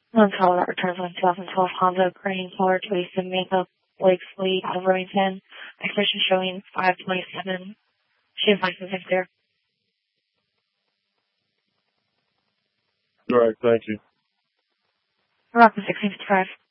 One caller returns on 2012 Honda Green Color to East Jamaica, Lake Fleet, Overington. Expression showing 527. She has license there. All right, thank you. Rock 1655.